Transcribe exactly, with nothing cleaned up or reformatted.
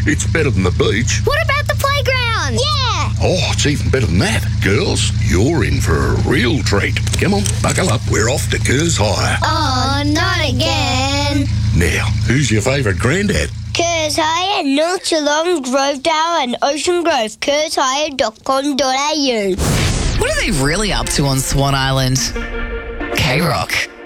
It's better than the beach. What about the playground? Yeah! Oh, it's even better than that. Girls, you're in for a real treat. Come on, buckle up. We're off to Kerrs Hire. Oh, not again. Now, who's your favourite granddad? Kerrs Hire, North Geelong, Grovedale and Ocean Grove. kerrs hire dot com dot a u. What are they really up to on Swan Island? K-Rock.